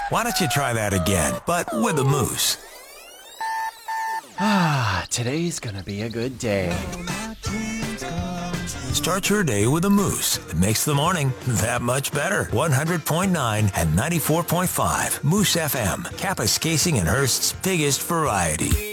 Why don't you try that again, but with a moose? Today's gonna be a good day. Start your day with a moose. It makes the morning that much better. 100.9 and 94.5 Moose FM, Kapuskasing and Hearst's biggest variety.